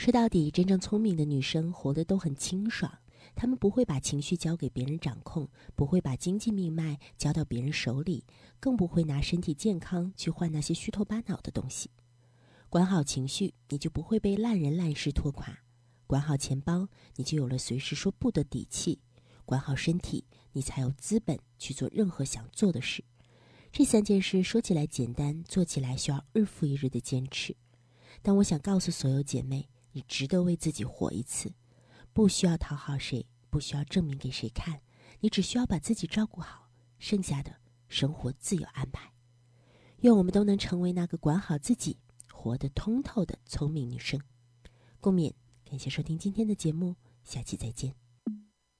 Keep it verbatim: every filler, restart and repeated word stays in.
说到底，真正聪明的女生活得都很清爽，她们不会把情绪交给别人掌控，不会把经济命脉交到别人手里，更不会拿身体健康去换那些虚头巴脑的东西。管好情绪，你就不会被烂人烂事拖垮；管好钱包，你就有了随时说不的底气；管好身体，你才有资本去做任何想做的事。这三件事说起来简单，做起来需要日复一日的坚持。但我想告诉所有姐妹，你值得为自己活一次，不需要讨好谁，不需要证明给谁看，你只需要把自己照顾好，剩下的生活自有安排。愿我们都能成为那个管好自己、活得通透的聪明女生。共勉，感谢收听今天的节目，下期再见。